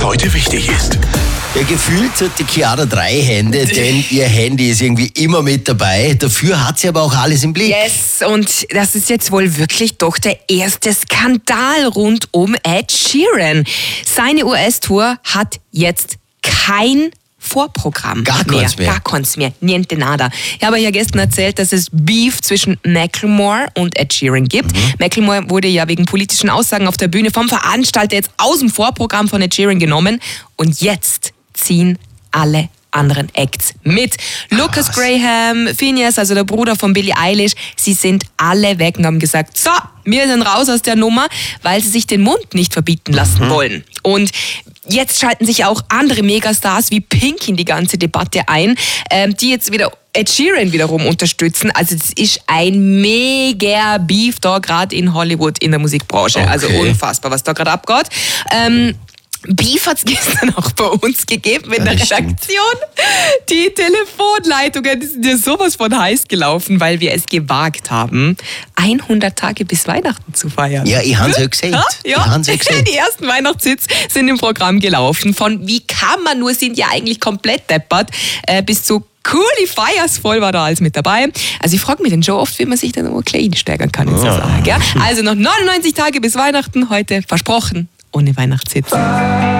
heute wichtig ist. Ja, gefühlt hat die Chiara 3 Hände, denn ihr Handy ist irgendwie immer mit dabei. Dafür hat sie aber auch alles im Blick. Yes, und das ist jetzt wohl wirklich doch der erste Skandal rund um Ed Sheeran. Seine US-Tour hat jetzt kein Vorprogramm Gar keins mehr. Niente nada. Ich habe ja gestern erzählt, dass es Beef zwischen Macklemore und Ed Sheeran gibt. Macklemore wurde ja wegen politischen Aussagen auf der Bühne vom Veranstalter jetzt aus dem Vorprogramm von Ed Sheeran genommen. Und jetzt ziehen alle anderen Acts mit. Lucas Graham, Phineas, also der Bruder von Billie Eilish, sie sind alle weg und haben gesagt, so, wir sind raus aus der Nummer, weil sie sich den Mund nicht verbieten lassen wollen. Und jetzt schalten sich auch andere Megastars wie Pink in die ganze Debatte ein, die jetzt wieder Ed Sheeran wiederum unterstützen. Also es ist ein mega Beef da gerade in Hollywood in der Musikbranche. Okay. Also unfassbar, was da gerade abgeht. Beef hat es gestern auch bei uns gegeben in der Redaktion. Die Telefonleitungen sind ja sowas von heiß gelaufen, weil wir es gewagt haben, 100 Tage bis Weihnachten zu feiern. Ja, ich habe es ja gesehen. Ja, die ersten Weihnachtshits sind im Programm gelaufen. Von wie kann man nur, sind ja eigentlich komplett deppert, bis zu Coolly Fires voll war da alles mit dabei. Also ich frage mich dann schon oft, wie man sich dann noch klein steigern kann in so Sachen. Also noch 99 Tage bis Weihnachten, heute versprochen, ohne Weihnachtshits.